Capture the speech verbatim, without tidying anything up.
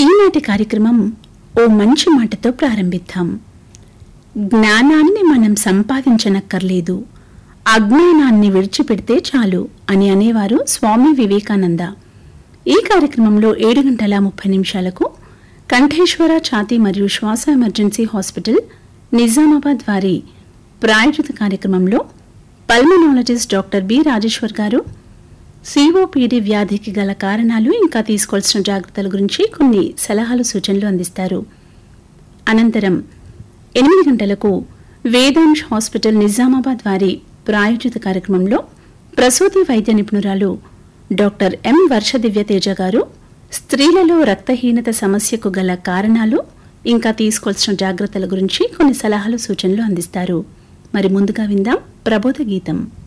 ఈనాటి కార్యక్రమం ఓ మంచి మాటతో ప్రారంభిద్దాం. జ్ఞానాన్ని మనం సంపాదించనక్కర్లేదు, అజ్ఞానాన్ని విడిచిపెడితే చాలు అని అనేవారు స్వామి వివేకానంద. ఈ కార్యక్రమంలో ఏడు గంటల ముప్పై నిమిషాలకు కంఠేశ్వర ఛాతీ మరియు శ్వాస ఎమర్జెన్సీ హాస్పిటల్ నిజామాబాద్ వారి ప్రాయోజిత కార్యక్రమంలో పల్మనాలజిస్ట్ డాక్టర్ బి రాజేశ్వర్ గారు సిఓపిడి వ్యాధికి గల కారణాలు ఇంకా తీసుకోవాల్సిన జాగ్రత్తల గురించి కొన్ని సలహాలు సూచనలు అందిస్తారు. అనంతరం ఎనిమిది గంటలకు వేదాంశ్ హాస్పిటల్ నిజామాబాద్ వారి ప్రాయోజిత కార్యక్రమంలో ప్రసూతి వైద్య నిపుణురాలు డాక్టర్ ఎం వర్షదివ్యతేజ గారు స్త్రీలలో రక్తహీనత సమస్యకు గల కారణాలు ఇంకా తీసుకోవాల్సిన జాగ్రత్తల గురించి కొన్ని సలహాలు సూచనలు అందిస్తారు. మరి ముందుగా విందాం ప్రబోధ గీతం.